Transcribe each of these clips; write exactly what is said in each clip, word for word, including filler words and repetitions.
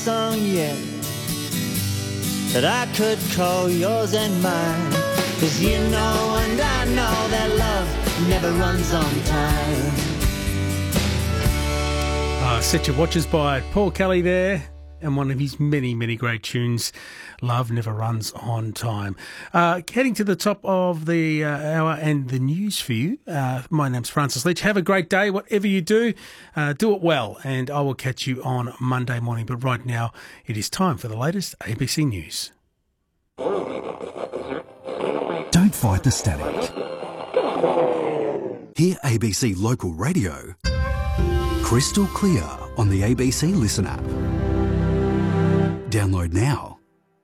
song yet that I could call yours and mine. 'Cause you know and I know that love never runs on time. Uh, Set Your Watches by Paul Kelly there, and one of his many, many great tunes, Love Never Runs on Time. Uh, heading to the top of the uh, hour and the news for you. Uh, my name's Francis Leach. Have a great day, whatever you do. Uh, do it well, and I will catch you on Monday morning. But right now, it is time for the latest A B C News. Don't fight the static. Hear A B C Local Radio crystal clear on the A B C Listen app. Download now.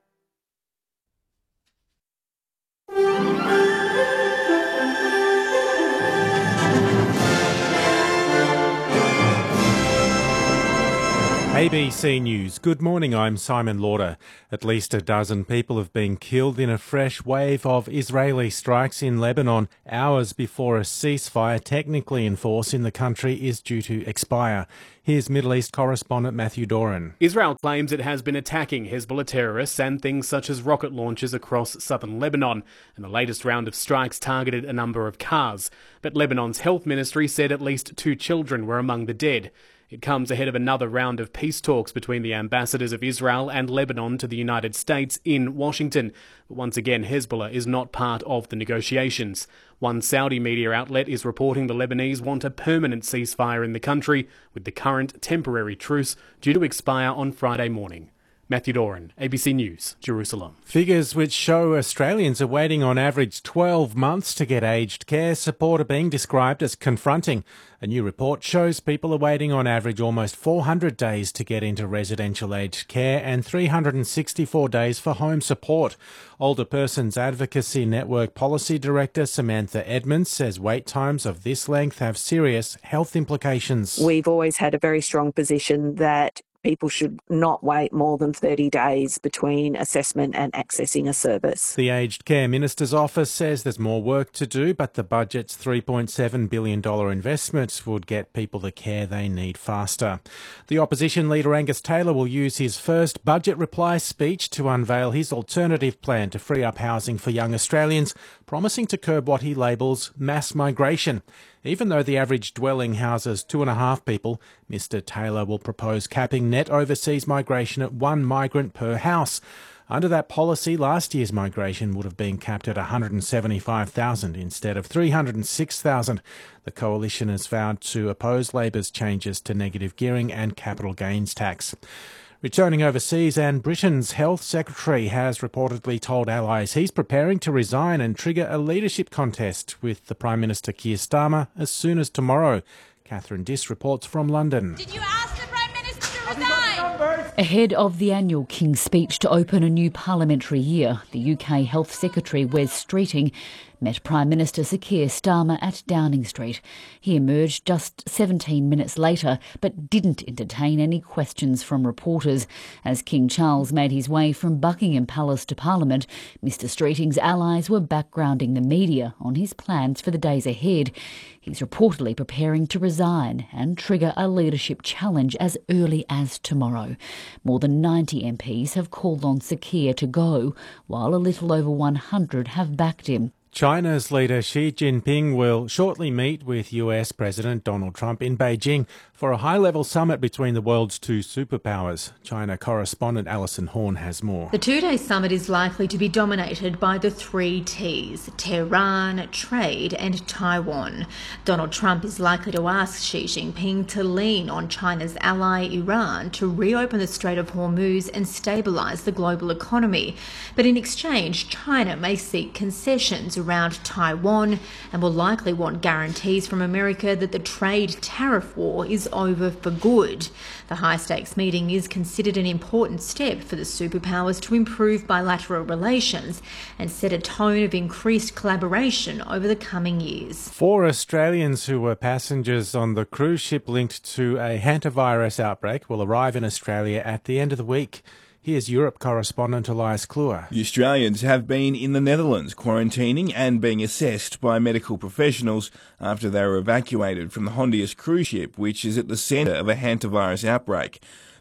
A B C News. Good morning, I'm Simon Lauder. At least a dozen people have been killed in a fresh wave of Israeli strikes in Lebanon hours before a ceasefire technically in force in the country is due to expire. Here's Middle East correspondent Matthew Doran. Israel claims it has been attacking Hezbollah terrorists and things such as rocket launches across southern Lebanon, and the latest round of strikes targeted a number of cars. But Lebanon's health ministry said at least two children were among the dead. It comes ahead of another round of peace talks between the ambassadors of Israel and Lebanon to the United States in Washington. But once again, Hezbollah is not part of the negotiations. One Saudi media outlet is reporting the Lebanese want a permanent ceasefire in the country, with the current temporary truce due to expire on Friday morning. Matthew Doran, A B C News, Jerusalem. Figures which show Australians are waiting on average twelve months to get aged care support are being described as confronting. A new report shows people are waiting on average almost four hundred days to get into residential aged care and three hundred sixty-four days for home support. Older Persons Advocacy Network Policy Director Samantha Edmonds says wait times of this length have serious health implications. We've always had a very strong position that people should not wait more than thirty days between assessment and accessing a service. The Aged Care Minister's office says there's more work to do, but the budget's three point seven billion dollars investment would get people the care they need faster. The opposition leader Angus Taylor will use his first budget reply speech to unveil his alternative plan to free up housing for young Australians, promising to curb what he labels mass migration. Even though the average dwelling houses two and a half people, Mr Taylor will propose capping net overseas migration at one migrant per house. Under that policy, last year's migration would have been capped at one hundred seventy-five thousand instead of three hundred six thousand. The coalition has vowed to oppose Labor's changes to negative gearing and capital gains tax. Returning overseas, and Britain's Health Secretary has reportedly told allies he's preparing to resign and trigger a leadership contest with the Prime Minister Keir Starmer as soon as tomorrow. Catherine Diss reports from London. Did you ask the Prime Minister to resign? Ahead of the annual King's Speech to open a new parliamentary year, the U K Health Secretary Wes Streeting met Prime Minister Sir Keir Starmer at Downing Street. He emerged just seventeen minutes later, but didn't entertain any questions from reporters. As King Charles made his way from Buckingham Palace to Parliament, Mr Streeting's allies were backgrounding the media on his plans for the days ahead. He's reportedly preparing to resign and trigger a leadership challenge as early as tomorrow. More than ninety M Ps have called on Sir Keir to go, while a little over one hundred have backed him. China's leader Xi Jinping will shortly meet with U S President Donald Trump in Beijing for a high-level summit between the world's two superpowers. China correspondent Alison Horn has more. The two-day summit is likely to be dominated by the three T's: Tehran, trade and Taiwan. Donald Trump is likely to ask Xi Jinping to lean on China's ally Iran to reopen the Strait of Hormuz and stabilise the global economy. But in exchange, China may seek concessions around Taiwan and will likely want guarantees from America that the trade tariff war is over for good. The high-stakes meeting is considered an important step for the superpowers to improve bilateral relations and set a tone of increased collaboration over the coming years. Four Australians who were passengers on the cruise ship linked to a hantavirus outbreak will arrive in Australia at the end of the week. Here's Europe correspondent Elias Kluwer. The Australians have been in the Netherlands quarantining and being assessed by medical professionals after they were evacuated from the Hondius cruise ship, which is at the centre of a hantavirus outbreak. The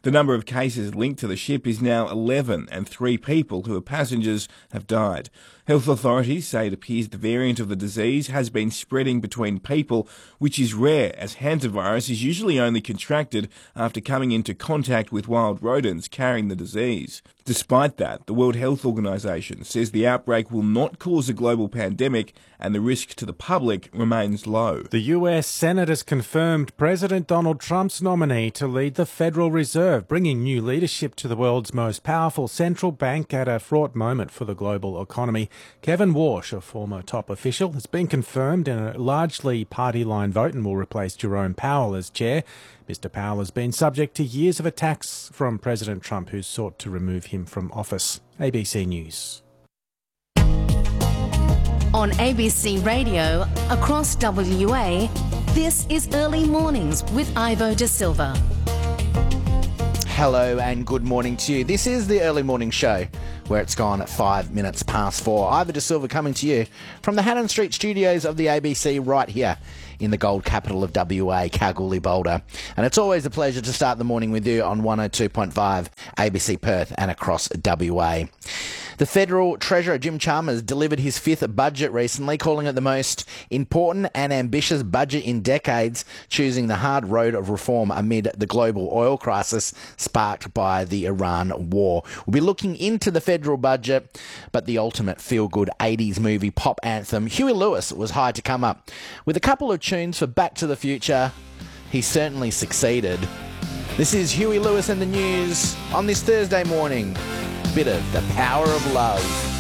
The number of cases linked to the ship is now eleven, and three people who are passengers have died. Health authorities say it appears the variant of the disease has been spreading between people, which is rare, as hantavirus is usually only contracted after coming into contact with wild rodents carrying the disease. Despite that, the World Health Organization says the outbreak will not cause a global pandemic and the risk to the public remains low. The U S Senate has confirmed President Donald Trump's nominee to lead the Federal Reserve, bringing new leadership to the world's most powerful central bank at a fraught moment for the global economy. Kevin Warsh, a former top official, has been confirmed in a largely party-line vote and will replace Jerome Powell as chair. Mister Powell has been subject to years of attacks from President Trump, who sought to remove him from office. A B C News. On A B C Radio, across W A, this is Early Mornings with Ivo De Silva. Hello and good morning to you. This is the Early Morning Show, where it's gone at five minutes past four. Ivo De Silva coming to you from the Hannon Street studios of the A B C right here in the gold capital of W A, Kalgoorlie Boulder. And it's always a pleasure to start the morning with you on one oh two point five A B C Perth and across W A. The Federal Treasurer, Jim Chalmers, delivered his fifth budget recently, calling it the most important and ambitious budget in decades, choosing the hard road of reform amid the global oil crisis sparked by the Iran war. We'll be looking into the federal budget, but the ultimate feel-good eighties movie pop anthem, Huey Lewis, was high to come up. With a couple of tunes for Back to the Future, he certainly succeeded. This is Huey Lewis and the News on this Thursday morning. Bit of The Power of Love.